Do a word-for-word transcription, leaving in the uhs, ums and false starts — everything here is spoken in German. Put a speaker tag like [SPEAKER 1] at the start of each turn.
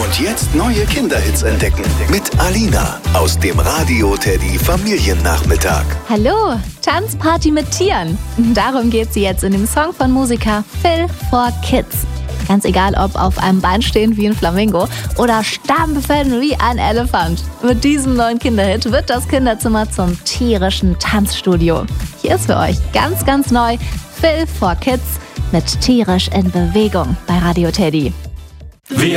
[SPEAKER 1] Und jetzt neue Kinderhits entdecken mit Alina aus dem Radio Teddy Familiennachmittag.
[SPEAKER 2] Hallo, Tanzparty mit Tieren. Darum geht sie jetzt in dem Song von Musiker Phil for Kids. Ganz egal, ob auf einem Bein stehen wie ein Flamingo oder stampfen wie ein Elefant. Mit diesem neuen Kinderhit wird das Kinderzimmer zum tierischen Tanzstudio. Hier ist für euch ganz, ganz neu Phil for Kids mit Tierisch in Bewegung bei Radio Teddy.
[SPEAKER 3] Wir